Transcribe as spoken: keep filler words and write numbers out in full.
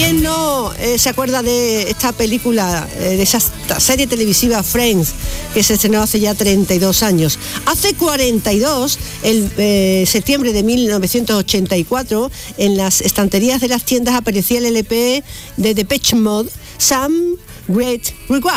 ¿Quién no eh, se acuerda de esta película, eh, de esa serie televisiva Friends, que se estrenó hace ya treinta y dos años? Hace cuarenta y dos, el eh, septiembre de mil novecientos ochenta y cuatro, en las estanterías de las tiendas aparecía el L P de Depeche Mode, Some Great Regret.